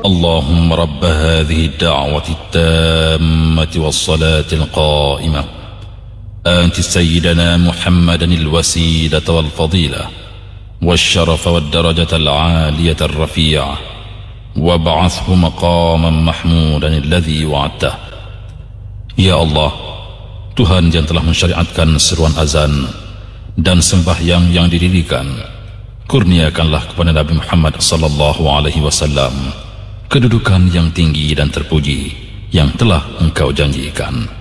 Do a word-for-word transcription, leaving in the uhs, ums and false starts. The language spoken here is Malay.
اللهم رب هذه الدعوة التامة والصلاة القائمة آت سيدنا محمدا الوسيلة والفضيلة والشرف والدرجة العالية الرفيعة وابعثه مقاما محمودا الذي وعدته. Ya Allah, Tuhan yang telah mensyariatkan seruan azan dan sembahyang yang didirikan, kurniakanlah kepada Nabi Muhammad sallallahu alaihi wasallam kedudukan yang tinggi dan terpuji yang telah Engkau janjikan.